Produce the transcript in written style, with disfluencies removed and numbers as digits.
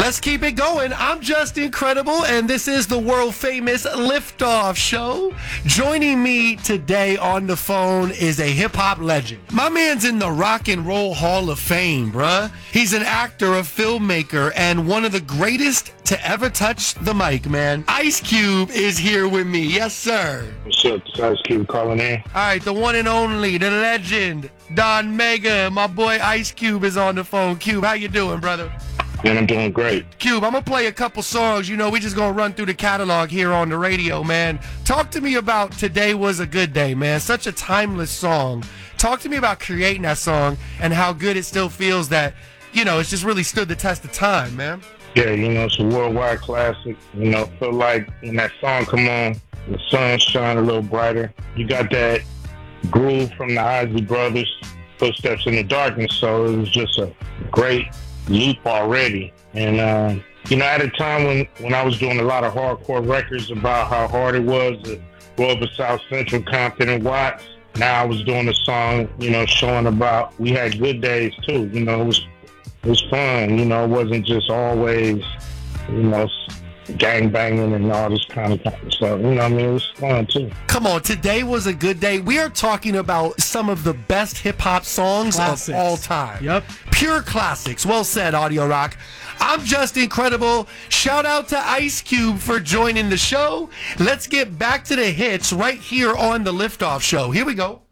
Let's keep it going. I'm just incredible, and this is the world-famous Liftoff Show. Joining me today on the phone is a hip-hop legend. My man's in the Rock and Roll Hall of Fame, bruh. He's an actor, a filmmaker, and one of the greatest to ever touch the mic, man. Ice Cube is here with me. Yes, sir. What's up? This is Ice Cube calling in. All right, the one and only, the legend, Don Mega. My boy Ice Cube is on the phone. Cube, how you doing, brother? Man, I'm doing great. Cube, I'm going to play a couple songs. You know, we just going to run through the catalog here on the radio, man. Talk to me about Today Was a Good Day, man. Such a timeless song. Talk to me about creating that song and how good it still feels that, you know, it's just really stood the test of time, man. Yeah, you know, it's a worldwide classic. You know, feel like when that song come on, the sun shine a little brighter. You got that groove from the Isley Brothers, Footsteps in the Darkness, so it was just a great loop already. And, you know, at a time when I was doing a lot of hardcore records about how hard it was to go over South Central, Compton, and Watts, now I was doing a song, you know, showing about we had good days, too. You know, it was fun. You know, it wasn't just always, you know, gang banging and all this kind of stuff. You know what I mean? It was fun, too. Come on, Today Was a Good Day. We are talking about some of the best hip-hop songs of all time. Yep. Pure classics. Well said, Audio Rock. I'm just incredible. Shout out to Ice Cube for joining the show. Let's get back to the hits right here on the Liftoff Show. Here we go.